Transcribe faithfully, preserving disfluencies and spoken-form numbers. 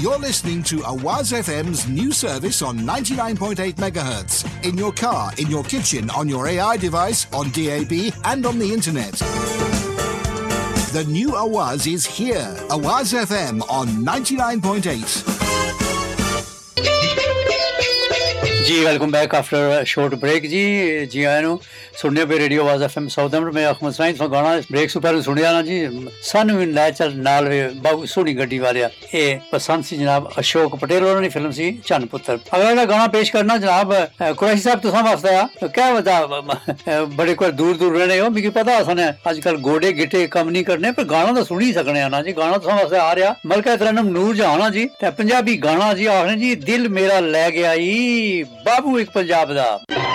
You're listening to Awaz F M's new service on ninety-nine point eight megahertz. In your car, in your kitchen, on your A I device, on D A B and on the internet. The new Awaz is here. Awaz F M on ninety-nine point eight. Ji welcome back after short break जी जी आया नु सुनने पे radio आवाज़ FM Southampton में अखमद सईद तो गाना break से पहले सुनिया ना जी सन भी लै चल नाल बहुत सोहनी गड्डी वाले ये पसंद सी जनाब अशोक पटेल होरां दी फिल्म सी चन्न पुत्तर। अगला गाना पेश करना जनाब कुरैशी साहब तुसां वास्ते क्या बता बड़े कोई दूर दूर रहने हो मिगी पता असन अजकल गोडे गिट्टे कम नहीं करने पर गाना तो सुनी सकने ना जी। गाना तुसां वास्ते आ रहा मलका तरन्नुम नूर जहां जी ते पंजाबी गाना जी आखने जी दिल मेरा लै गया ई बाबू एक पंजाब दा।